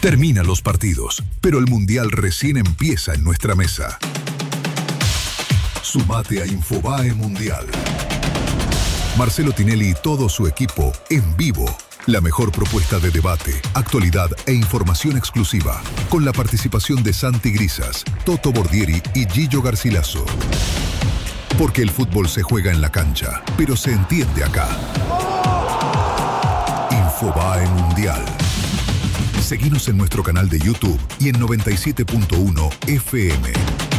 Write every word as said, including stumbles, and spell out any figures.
Terminan los partidos, pero el Mundial recién empieza en nuestra mesa. Sumate a Infobae Mundial. Marcelo Tinelli y todo su equipo en vivo. La mejor propuesta de debate, actualidad e información exclusiva. Con la participación de Santi Grisas, Toto Bordieri y Gillo Garcilaso. Porque el fútbol se juega en la cancha, pero se entiende acá. Infobae Mundial. Seguinos en nuestro canal de YouTube y en noventa y siete punto uno F M.